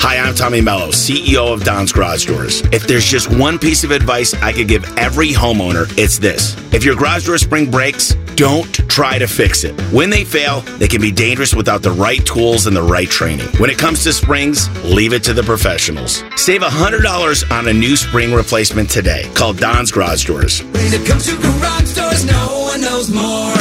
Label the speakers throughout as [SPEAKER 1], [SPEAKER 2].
[SPEAKER 1] Hi, I'm Tommy Mello, CEO of Don's Garage Doors. If there's just one piece of advice I could give every homeowner, it's this. If your garage door spring breaks, don't try to fix it. When they fail, they can be dangerous without the right tools and the right training. When it comes to springs, leave it to the professionals. Save $100 on a new spring replacement today. Call Don's Garage Doors.
[SPEAKER 2] When it comes to garage doors, no one knows more.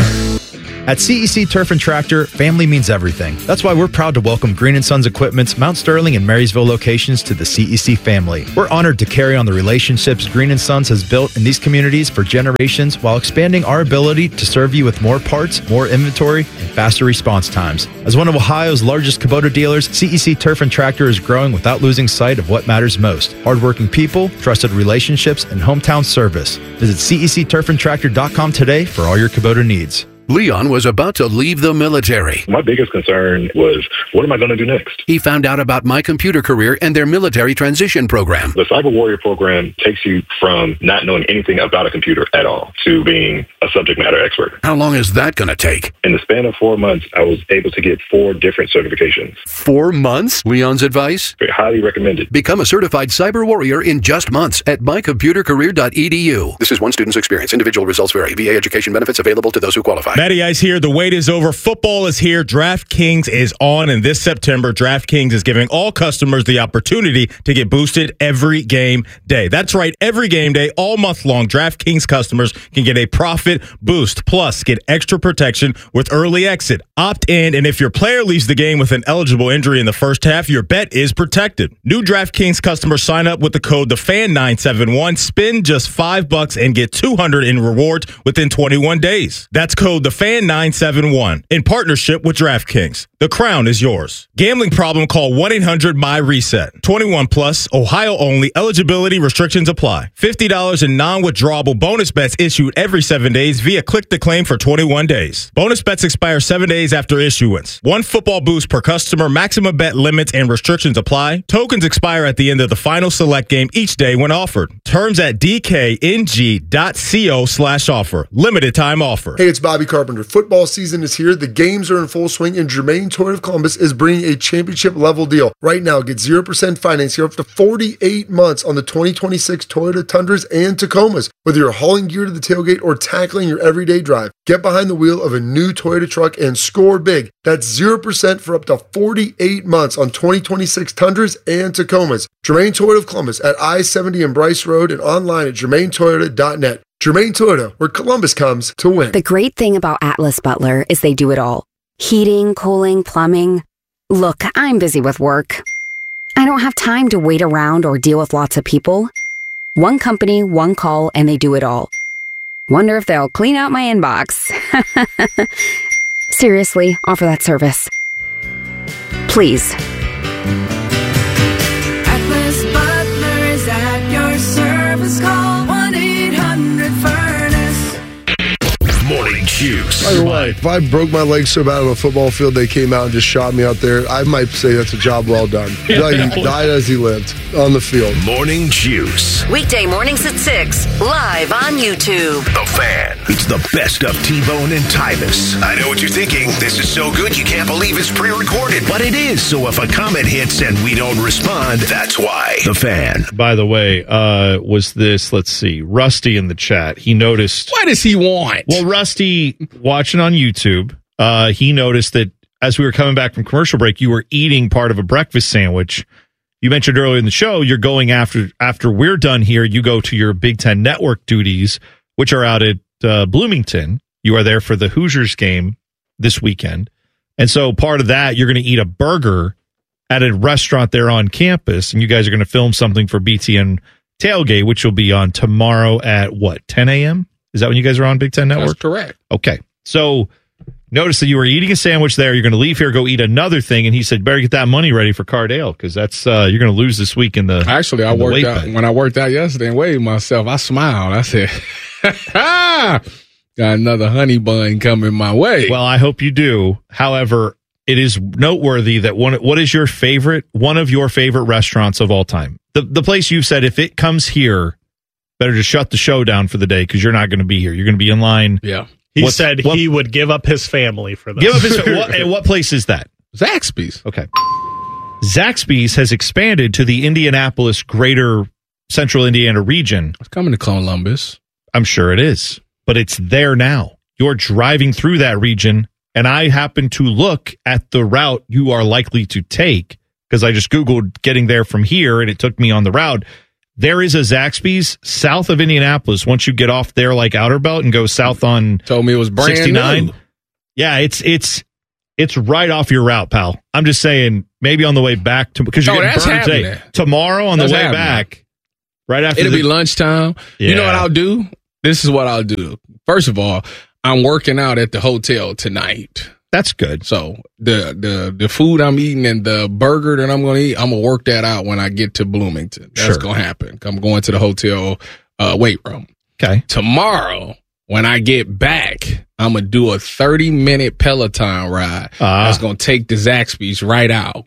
[SPEAKER 3] At CEC Turf and Tractor, family means everything. That's why we're proud to welcome Green & Sons Equipment's Mount Sterling and Marysville locations to the CEC family. We're honored to carry on the relationships Green & Sons has built in these communities for generations while expanding our ability to serve you with more parts, more inventory, and faster response times. As one of Ohio's largest Kubota dealers, CEC Turf and Tractor is growing without losing sight of what matters most. Hardworking people, trusted relationships, and hometown service. Visit CECTurfandTractor.com today for all your Kubota needs.
[SPEAKER 4] Leon was about to leave the military.
[SPEAKER 5] My biggest concern was, what am I going to do next?
[SPEAKER 4] He found out about My Computer Career and their military transition program.
[SPEAKER 5] The Cyber Warrior program takes you from not knowing anything about a computer at all to being a subject matter expert.
[SPEAKER 4] How long is that going to take?
[SPEAKER 5] In the span of 4 months, I was able to get 4 different certifications.
[SPEAKER 4] 4 months? Leon's advice?
[SPEAKER 5] Highly recommended.
[SPEAKER 4] Become a certified cyber warrior in just months at mycomputercareer.edu. This is one student's experience. Individual results vary. VA education benefits available to those who qualify.
[SPEAKER 6] Matty Ice here. The wait is over. Football is here. DraftKings is on. And this September, DraftKings is giving all customers the opportunity to get boosted every game day. That's right. Every game day, all month long, DraftKings customers can get a profit boost. Plus, get extra protection with early exit. Opt in, and if your player leaves the game with an eligible injury in the first half, your bet is protected. New DraftKings customers sign up with the code TheFan971. Spend just $5 and get $200 in rewards within 21 days. That's code TheFan971 in partnership with DraftKings. The crown is yours. Gambling problem? Call 1-800-MY-RESET. 21 plus, Ohio only. Eligibility restrictions apply. $50 in non-withdrawable bonus bets issued every 7 days via Click to Claim for 21 days. Bonus bets expire 7 days after issuance. 1 football boost per customer. Maximum bet limits and restrictions apply. Tokens expire at the end of the final select game each day when offered. Terms at dkng.co/offer. Limited time offer.
[SPEAKER 7] Hey, it's Bobby Carpenter. Football season is here. The games are in full swing, and Germain Toyota of Columbus is bringing a championship-level deal. Right now, get 0% financing up to 48 months on the 2026 Toyota Tundras and Tacomas. Whether you're hauling gear to the tailgate or tackling your everyday drive, get behind the wheel of a new Toyota truck and score big. That's 0% for up to 48 months on 2026 Tundras and Tacomas. Germain Toyota of Columbus at I-70 and Bryce Road and online at germaintoyota.net. Germain Toyota, where Columbus comes to win.
[SPEAKER 8] The great thing about Atlas Butler is they do it all. Heating, cooling, plumbing. Look, I'm busy with work. I don't have time to wait around or deal with lots of people. One company, one call, and they do it all. Wonder if they'll clean out my inbox. Seriously, offer that service. Please.
[SPEAKER 2] Atlas Butler is at your service. Call 1-800-FURNACE.
[SPEAKER 4] Morning Juice.
[SPEAKER 7] By the way, if I broke my leg so bad on a football field they came out and just shot me out there, I might say that's a job well done. Like he died as he lived on the field.
[SPEAKER 4] Morning Juice.
[SPEAKER 9] Weekday mornings at 6, live on YouTube.
[SPEAKER 4] The Fan. It's the best of T-Bone and Tyvis. I know what you're thinking. This is so good you can't believe it's pre-recorded. But it is, so if a comment hits and we don't respond, that's why. The Fan.
[SPEAKER 10] By the way, was this, let's see, Rusty in the chat. He noticed.
[SPEAKER 11] What does he want?
[SPEAKER 10] Well, Rusty, watching on YouTube, he noticed that as we were coming back from commercial break, you were eating part of a breakfast sandwich. You mentioned earlier in the show, you're going after we're done here, you go to your Big Ten Network duties, which are out at Bloomington. You are there for the Hoosiers game this weekend. And so part of that, you're going to eat a burger at a restaurant there on campus, and you guys are going to film something for BTN Tailgate, which will be on tomorrow at, 10 a.m.? Is that when you guys are on Big Ten Network?
[SPEAKER 11] That's correct.
[SPEAKER 10] Okay. So notice that you were eating a sandwich there. You're going to leave here, go eat another thing. And he said, better get that money ready for Cardale because that's you're going to lose this week in the.
[SPEAKER 11] Actually, I worked out when I worked out yesterday and weighed myself. I smiled. I said, got another honey bun coming my way.
[SPEAKER 10] Well, I hope you do. However, it is noteworthy that what is your favorite, one of your favorite restaurants of all time? The place you've said, if it comes here, better just shut the show down for the day because you're not going to be here. You're going to be in line.
[SPEAKER 11] Yeah.
[SPEAKER 12] He said he would give up his family for this.
[SPEAKER 10] Give up his what place is that?
[SPEAKER 11] Zaxby's.
[SPEAKER 10] Okay. Zaxby's has expanded to the Indianapolis greater central Indiana region.
[SPEAKER 11] It's coming to Columbus.
[SPEAKER 10] I'm sure it is, but it's there now. You're driving through that region, and I happen to look at the route you are likely to take because I just Googled getting there from here, and it took me on the route. There is a Zaxby's south of Indianapolis. Once you get off there, like Outer Belt, and go south on
[SPEAKER 11] told me it was brand
[SPEAKER 10] 69.
[SPEAKER 11] new.
[SPEAKER 10] Yeah, it's right off your route, pal. I'm just saying, maybe on the way back to because you're getting burned today. Tomorrow on the way back, right after
[SPEAKER 11] it'll be lunchtime.
[SPEAKER 10] Yeah.
[SPEAKER 11] You know what I'll do? This is what I'll do. First of all, I'm working out at the hotel tonight.
[SPEAKER 10] That's good.
[SPEAKER 11] So the food I'm eating and the burger that I'm going to eat, I'm going to work that out when I get to Bloomington. That's going to happen. I'm going to the hotel weight room.
[SPEAKER 10] Okay.
[SPEAKER 11] Tomorrow, when I get back, I'm going to do a 30-minute Peloton ride. That's going to take the Zaxby's right out.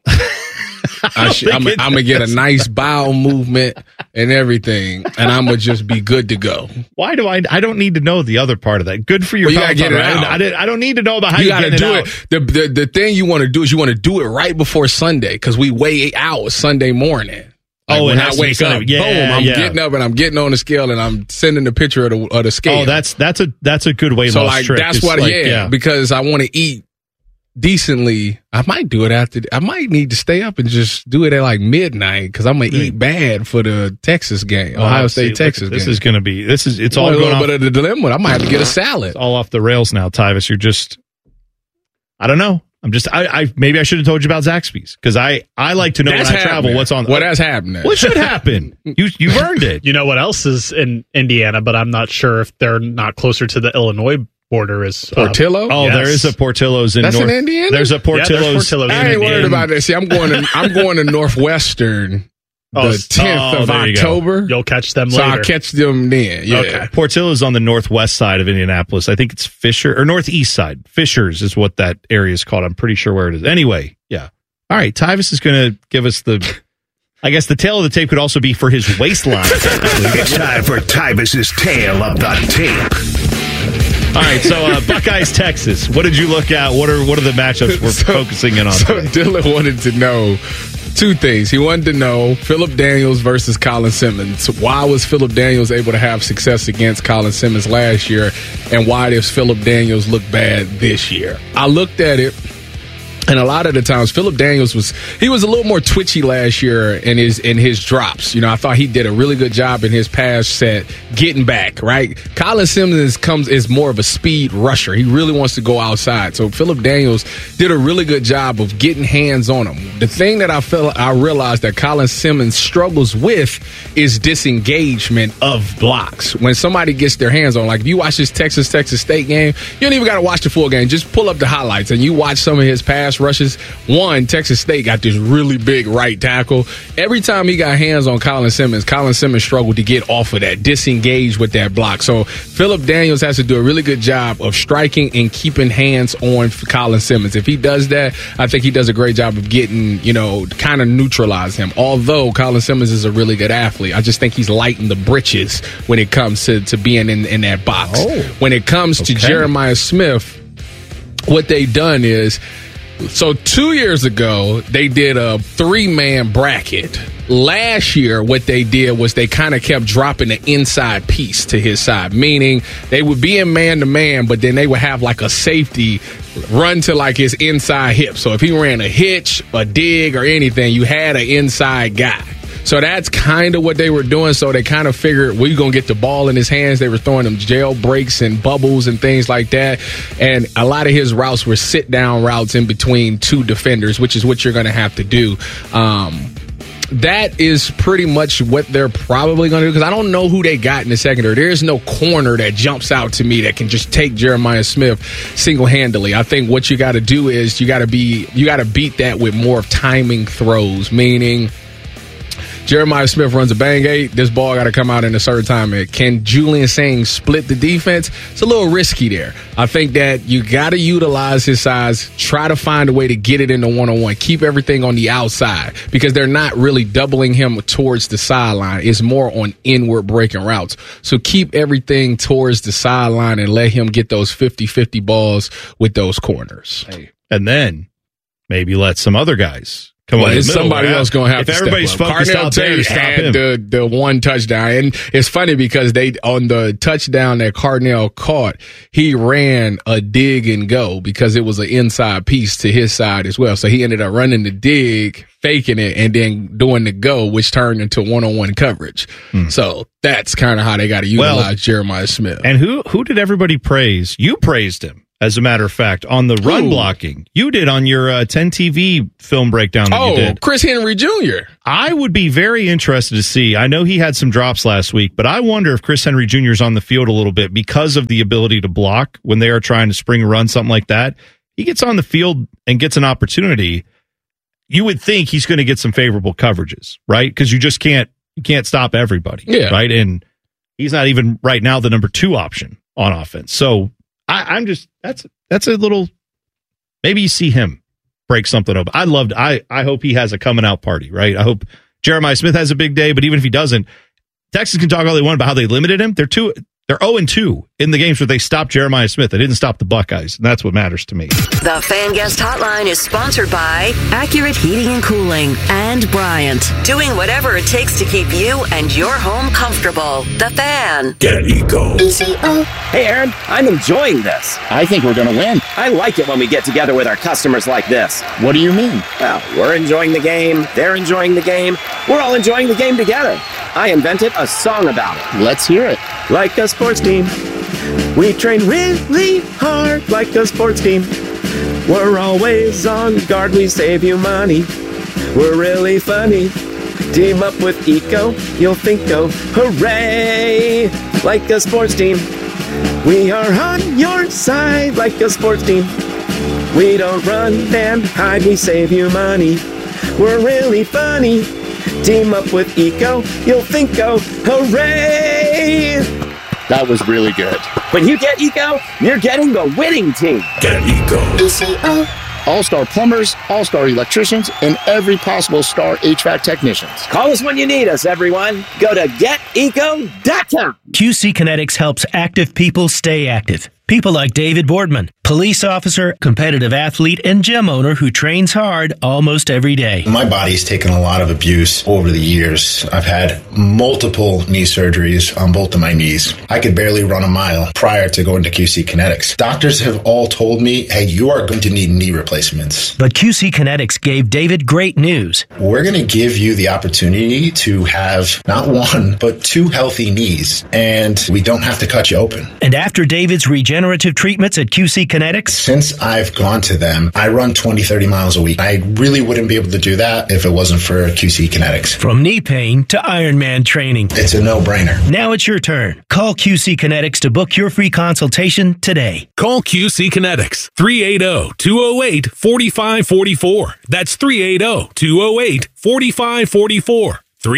[SPEAKER 11] I'm going to get a nice bowel movement and everything, and I'm going to just be good to go.
[SPEAKER 10] Why do I don't need to know the other part of that. Good for your
[SPEAKER 11] Peloton,
[SPEAKER 10] you gotta get it
[SPEAKER 11] right?
[SPEAKER 10] out. I don't need to know about how
[SPEAKER 11] you
[SPEAKER 10] got to
[SPEAKER 11] do it. The thing you want to do is you want to do it right before Sunday because we weigh out Sunday morning. Like when I wake up, boom, I'm getting up and I'm getting on the scale and I'm sending the picture of the scale.
[SPEAKER 10] Oh, that's a good weight loss trick.
[SPEAKER 11] That's what, because I want to eat decently. I might do it I might need to stay up and just do it at like midnight because I'm going to eat bad for the Texas game, Ohio State, Texas game.
[SPEAKER 10] This is going to be, it's all going
[SPEAKER 11] a little bit of the dilemma. I might have to get a salad.
[SPEAKER 10] It's all off the rails now, Tyvis. You're just, I don't know. I'm just, maybe I should have told you about Zaxby's because I like to know when I travel what's on.
[SPEAKER 11] That's happening.
[SPEAKER 10] What should happen? You've earned it.
[SPEAKER 12] You know what else is in Indiana, but I'm not sure if they're not closer to the Illinois border is
[SPEAKER 11] Portillo.
[SPEAKER 10] There is a Portillo's in
[SPEAKER 11] That's
[SPEAKER 10] North.
[SPEAKER 11] in Indiana.
[SPEAKER 10] There's a Portillo's.
[SPEAKER 11] I ain't worried about that. See, I'm going to Northwestern. The 10th of October.
[SPEAKER 12] You'll catch them
[SPEAKER 11] so
[SPEAKER 12] later.
[SPEAKER 11] I'll catch them then. Yeah.
[SPEAKER 10] Okay. Portillo's on the northwest side of Indianapolis. I think it's Fisher or northeast side. Fisher's is what that area is called. I'm pretty sure where it is. Anyway, yeah. All right. Tyvis is going to give us I guess the tail of the tape could also be for his waistline.
[SPEAKER 4] It's time for Tyvis's tail of the tape.
[SPEAKER 10] All right, so Buckeyes, Texas. What did you look at? What are the matchups we're focusing in on?
[SPEAKER 11] So
[SPEAKER 10] today?
[SPEAKER 11] Dylan wanted to know two things. He wanted to know Phillip Daniels versus Colin Simmons. Why was Phillip Daniels able to have success against Colin Simmons last year, and why does Phillip Daniels look bad this year? I looked at it. And a lot of the times, Phillip Daniels was a little more twitchy last year in his drops. You know, I thought he did a really good job in his pass set getting back, right? Colin Simmons is more of a speed rusher. He really wants to go outside. So Phillip Daniels did a really good job of getting hands on him. The thing that I realized that Colin Simmons struggles with is disengagement of blocks. When somebody gets their hands on, like if you watch this Texas State game, you don't even got to watch the full game. Just pull up the highlights and you watch some of his pass rushes. Texas State got this really big right tackle. Every time he got hands on Colin Simmons struggled to get off of that, disengage with that block. So Phillip Daniels has to do a really good job of striking and keeping hands on Colin Simmons. If he does that, I think he does a great job of getting, kind of neutralize him. Although Colin Simmons is a really good athlete, I just think he's light in the britches when it comes to being in that box. When it comes to Jeremiah Smith, what they've done is, so 2 years ago, they did a 3-man bracket. Last year, what they did was they kind of kept dropping the inside piece to his side, meaning they would be in man-to-man, but then they would have like a safety run to like his inside hip. So if he ran a hitch, a dig, or anything, you had an inside guy. So that's kind of what they were doing. So they kind of figured we're going to get the ball in his hands. They were throwing him jail breaks and bubbles and things like that. And a lot of his routes were sit-down routes in between two defenders, which is what you're going to have to do. That is pretty much what they're probably going to do because I don't know who they got in the secondary. There is no corner that jumps out to me that can just take Jeremiah Smith single-handedly. I think what you got to do is you got to beat that with more of timing throws, meaning Jeremiah Smith runs a bang 8. This ball got to come out in a certain time. Can Julian Sain split the defense? It's a little risky there. I think that you got to utilize his size, try to find a way to get it into one-on-one, keep everything on the outside because they're not really doubling him towards the sideline. It's more on inward breaking routes. So keep everything towards the sideline and let him get those 50-50 balls with those corners.
[SPEAKER 10] And then maybe let some other guys come on.
[SPEAKER 11] Well, somebody else going to have to
[SPEAKER 10] If everybody's
[SPEAKER 11] step up.
[SPEAKER 10] focused
[SPEAKER 11] Carnell
[SPEAKER 10] out there to
[SPEAKER 11] Tate
[SPEAKER 10] stop
[SPEAKER 11] had
[SPEAKER 10] him.
[SPEAKER 11] the one touchdown. And it's funny because on the touchdown that Carnell caught, he ran a dig and go because it was an inside piece to his side as well. So he ended up running the dig, faking it, and then doing the go, which turned into one-on-one coverage. So that's kind of how they got to utilize Jeremiah Smith.
[SPEAKER 10] And who did everybody praise? You praised him, as a matter of fact, on the run blocking. You did on your 10 TV film breakdown that you did.
[SPEAKER 11] Chris Henry Jr.
[SPEAKER 10] I would be very interested to see. I know he had some drops last week, but I wonder if Chris Henry Jr. is on the field a little bit because of the ability to block when they are trying to spring a run, something like that. He gets on the field and gets an opportunity. You would think he's going to get some favorable coverages, right? Because you just can't stop everybody, right? And he's not even right now the number 2 option on offense. So I'm just that's a little, maybe you see him break something up. I hope he has a coming out party, right? I hope Jeremiah Smith has a big day, but even if he doesn't, Texas can talk all they want about how they limited him. They're 0-2 in the games where they stopped Jeremiah Smith. They didn't stop the Buckeyes, and that's what matters to me.
[SPEAKER 9] The Fan Guest Hotline is sponsored by Accurate Heating and Cooling and Bryant, doing whatever it takes to keep you and your home comfortable. The Fan.
[SPEAKER 4] Get Eco.
[SPEAKER 13] Hey, Aaron, I'm enjoying this. I think we're going to win. I like it when we get together with our customers like this. What do you mean? Well, we're enjoying the game. They're enjoying the game. We're all enjoying the game together. I invented a song about it. Let's hear it. Like a sports team. We train really hard like a sports team. We're always on guard. We save you money. We're really funny. Team up with Eco. You'll think, oh, hooray. Like a sports team. We are on your side like a sports team. We don't run and hide. We save you money. We're really funny. Team up with Eco. You'll think, oh, hooray. That was really good. When you get Eco, you're getting the winning team.
[SPEAKER 4] Get Eco.
[SPEAKER 14] All-star plumbers, all-star electricians, and every possible star HVAC technicians.
[SPEAKER 13] Call us when you need us, everyone. Go to geteco.com.
[SPEAKER 15] QC Kinetics helps active people stay active. People like David Boardman, police officer, competitive athlete, and gym owner who trains hard almost every day.
[SPEAKER 16] My body's taken a lot of abuse over the years. I've had multiple knee surgeries on both of my knees. I could barely run a mile prior to going to QC Kinetics. Doctors have all told me, hey, you are going to need knee replacements.
[SPEAKER 15] But QC Kinetics gave David great news.
[SPEAKER 16] We're going to give you the opportunity to have not one, but 2 healthy knees, and we don't have to cut you open.
[SPEAKER 15] And after David's regenerative treatments at QC Kinetics?
[SPEAKER 16] Since I've gone to them, I run 20-30 miles a week. I really wouldn't be able to do that if it wasn't for QC Kinetics.
[SPEAKER 15] From knee pain to Ironman training.
[SPEAKER 16] It's a no-brainer.
[SPEAKER 15] Now it's your turn. Call QC Kinetics to book your free consultation today.
[SPEAKER 17] Call QC Kinetics. 380-208-4544. That's 380-208-4544.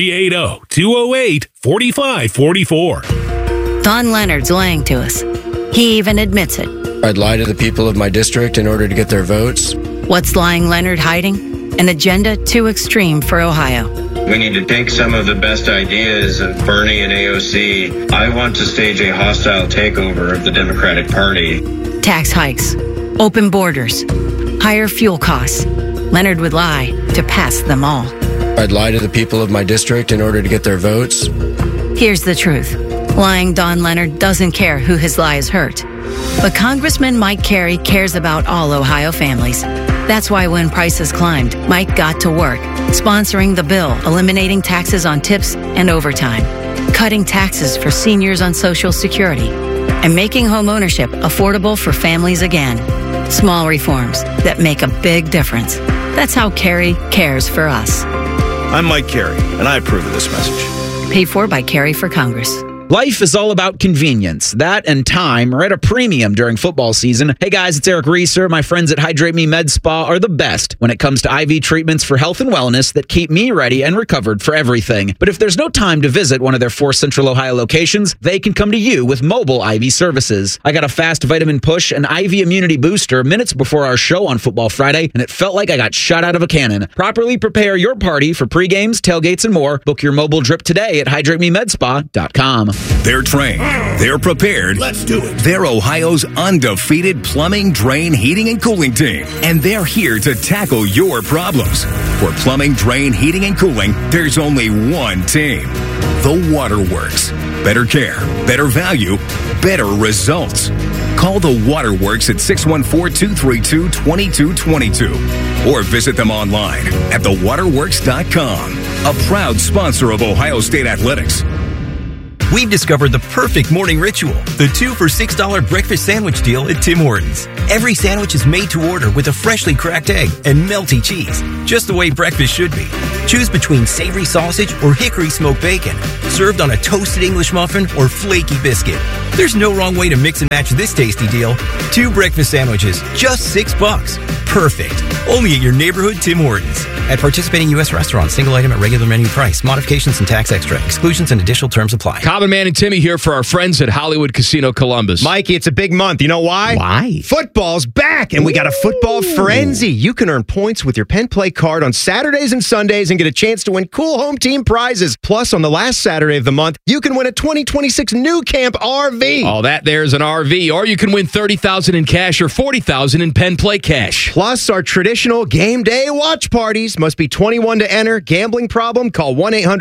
[SPEAKER 17] 380-208-4544.
[SPEAKER 18] Don Leonard's lying to us. He even admits it.
[SPEAKER 19] I'd lie to the people of my district in order to get their votes.
[SPEAKER 18] What's lying Leonard hiding? An agenda too extreme for Ohio.
[SPEAKER 20] We need to take some of the best ideas of Bernie and AOC. I want to stage a hostile takeover of the Democratic Party.
[SPEAKER 18] Tax hikes, open borders, higher fuel costs. Leonard would lie to pass them all.
[SPEAKER 19] I'd lie to the people of my district in order to get their votes.
[SPEAKER 18] Here's the truth. Lying Don Leonard doesn't care who his lies hurt. But Congressman Mike Carey cares about all Ohio families. That's why when prices climbed, Mike got to work, sponsoring the bill eliminating taxes on tips and overtime, cutting taxes for seniors on Social Security, and making home ownership affordable for families again. Small reforms that make a big difference. That's how Carey cares for us.
[SPEAKER 21] I'm Mike Carey, and I approve of this message.
[SPEAKER 18] Paid for by Carey for Congress.
[SPEAKER 22] Life is all about convenience. That and time are at a premium during football season. Hey guys, it's Eric Reeser. My friends at Hydrate Me Med Spa are the best when it comes to IV treatments for health and wellness that keep me ready and recovered for everything. But if there's no time to visit one of their 4 Central Ohio locations, they can come to you with mobile IV services. I got a fast vitamin push and IV immunity booster minutes before our show on Football Friday, and it felt like I got shot out of a cannon. Properly prepare your party for pre-games, tailgates, and more. Book your mobile drip today at hydratememedspa.com.
[SPEAKER 1] They're trained. They're prepared.
[SPEAKER 4] Let's do it.
[SPEAKER 1] They're Ohio's undefeated plumbing, drain, heating, and cooling team. And they're here to tackle your problems. For plumbing, drain, heating, and cooling, there's only one team. The Waterworks. Better care, better value, better results. Call the Waterworks at 614-232-2222 or visit them online at thewaterworks.com. A proud sponsor of Ohio State Athletics.
[SPEAKER 3] We've discovered the perfect morning ritual, the 2 for $6 breakfast sandwich deal at Tim Hortons. Every sandwich is made to order with a freshly cracked egg and melty cheese, just the way breakfast should be. Choose between savory sausage or hickory smoked bacon, served on a toasted English muffin or flaky biscuit. There's no wrong way to mix and match this tasty deal. 2 breakfast sandwiches, just $6. Perfect. Only at your neighborhood Tim Hortons. At participating U.S. restaurants, single item at regular menu price. Modifications and tax extra. Exclusions and additional terms apply.
[SPEAKER 23] Common Man and Timmy here for our friends at Hollywood Casino Columbus.
[SPEAKER 24] Mikey, it's a big month. You know why?
[SPEAKER 23] Why?
[SPEAKER 24] Football's back, and we got a football frenzy. You can earn points with your Penn Play card on Saturdays and Sundays and get a chance to win cool home team prizes. Plus, on the last Saturday of the month, you can win a 2026 New Camp RV.
[SPEAKER 23] Oh, that there's an RV. Or you can win $30,000 in cash or $40,000 in Penn Play cash.
[SPEAKER 24] Plus, our traditional game day watch parties. Must be 21 to enter. Gambling problem? Call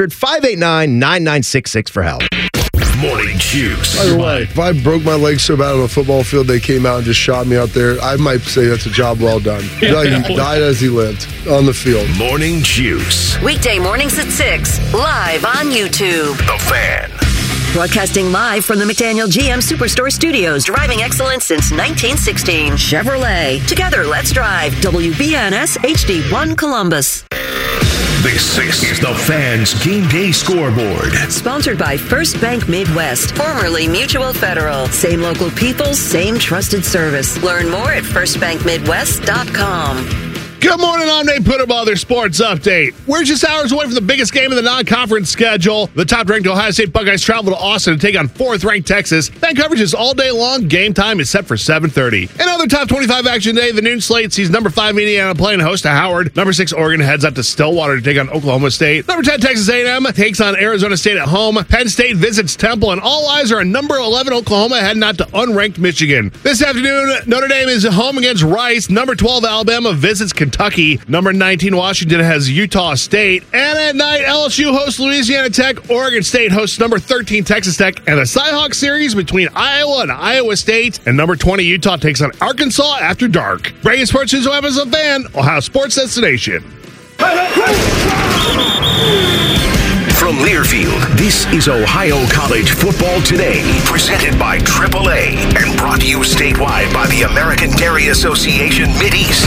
[SPEAKER 24] 1-800-589-9966 for help.
[SPEAKER 4] Morning Juice.
[SPEAKER 7] By the way, if I broke my leg so bad on a football field they came out and just shot me out there, I might say that's a job well done. Like he died as he lived on the field.
[SPEAKER 4] Morning Juice.
[SPEAKER 9] Weekday mornings at 6, live on YouTube.
[SPEAKER 4] The Fan.
[SPEAKER 9] Broadcasting live from the McDaniel GM Superstore Studios. Driving excellence since 1916. Chevrolet. Together, let's drive. WBNS HD1 Columbus.
[SPEAKER 4] This is the Fan's Game Day Scoreboard.
[SPEAKER 9] Sponsored by First Bank Midwest, formerly Mutual Federal. Same local people, same trusted service. Learn more at firstbankmidwest.com.
[SPEAKER 10] Good morning, I'm Nate Puttable, their sports update. We're just hours away from the biggest game of the non-conference schedule. The top-ranked Ohio State Buckeyes travel to Austin to take on 4th-ranked Texas. Fan coverage is all day long. Game time is set for 7:30. Another top 25 action day. The noon slate sees number 5 Indiana playing host to Howard. Number 6 Oregon heads up to Stillwater to take on Oklahoma State. Number 10 Texas A&M takes on Arizona State at home. Penn State visits Temple, and all eyes are on number 11 Oklahoma heading out to unranked Michigan. This afternoon, Notre Dame is home against Rice. Number 12 Alabama visits Kentucky. Number 19 Washington has Utah State. And at night, LSU hosts Louisiana Tech. Oregon State hosts number 13 Texas Tech. And the Cy-Hawk series between Iowa and Iowa State. And number 20 Utah takes on Arkansas after dark. Breaking sports news web as a fan, Ohio Sports Destination.
[SPEAKER 4] From Learfield, this is Ohio College Football Today, presented by AAA and brought to you statewide by the American Dairy Association Mideast.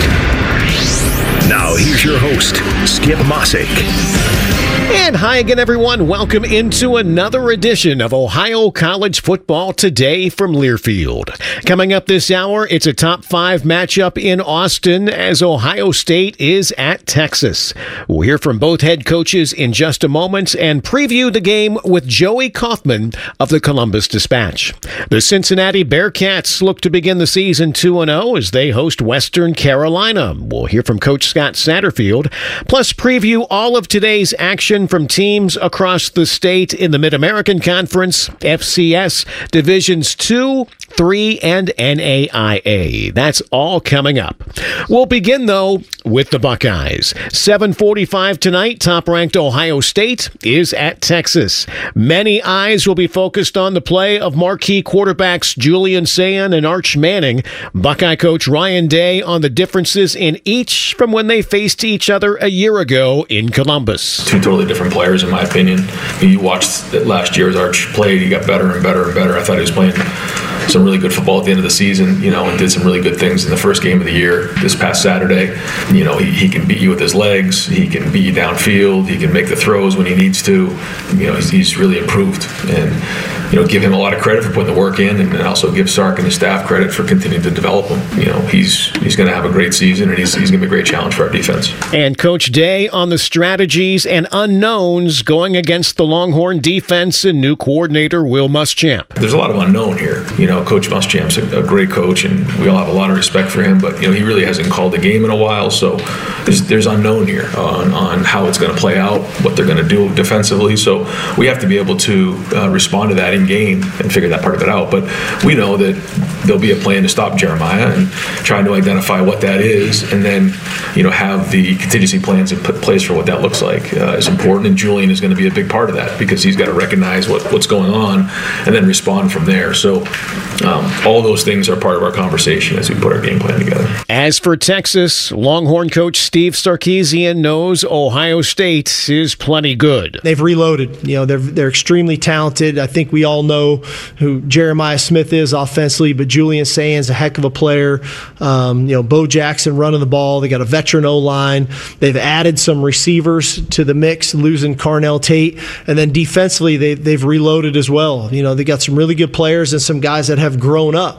[SPEAKER 4] Now, here's your host, Skip Mossick.
[SPEAKER 25] And hi again, everyone. Welcome into another edition of Ohio College Football Today from Learfield. Coming up this hour, it's a top 5 matchup in Austin as Ohio State is at Texas. We'll hear from both head coaches in just a moment and preview the game with Joey Kaufman of the Columbus Dispatch. The Cincinnati Bearcats look to begin the season 2-0 as they host Western Carolina. We'll hear from Coach Scott Satterfield, plus preview all of today's action from teams across the state in the Mid-American Conference, FCS, Divisions 2, 3, and NAIA. That's all coming up. We'll begin, though, with the Buckeyes. 7:45 tonight, top-ranked Ohio State is at Texas. Many eyes will be focused on the play of marquee quarterbacks Julian Sayin and Arch Manning. Buckeye coach Ryan Day on the differences in each from when they faced each other a year ago in Columbus.
[SPEAKER 26] Two totally different players, in my opinion. You watched last year as Arch played, he got better and better and better. I thought he was playing some really good football at the end of the season, and did some really good things in the first game of the year this past Saturday. He can beat you with his legs. He can beat you downfield. He can make the throws when he needs to. He's really improved. And, give him a lot of credit for putting the work in, and also give Sark and his staff credit for continuing to develop him. He's going to have a great season, and he's going to be a great challenge for our defense.
[SPEAKER 25] And Coach Day on the strategies and unknowns going against the Longhorn defense and new coordinator Will Muschamp.
[SPEAKER 26] There's a lot of unknown here. Coach Muschamp's a great coach, and we all have a lot of respect for him, but he really hasn't called a game in a while, so there's unknown here on how it's going to play out, what they're going to do defensively, so we have to be able to respond to that in game and figure that part of it out. But we know that there'll be a plan to stop Jeremiah, and trying to identify what that is, and then have the contingency plans in place for what that looks like is important. And Julian is going to be a big part of that, because he's got to recognize what's going on and then respond from there. So all those things are part of our conversation as we put our game plan together.
[SPEAKER 25] As for Texas, Longhorn coach Steve Sarkisian knows Ohio State is plenty good.
[SPEAKER 2] They've reloaded. They're extremely talented. I think we all know who Jeremiah Smith is offensively, but Julian Sayen's a heck of a player. Bo Jackson running the ball. They got a veteran O-line. They've added some receivers to the mix, losing Carnell Tate, and then defensively they've reloaded as well. They got some really good players and some guys that have grown up.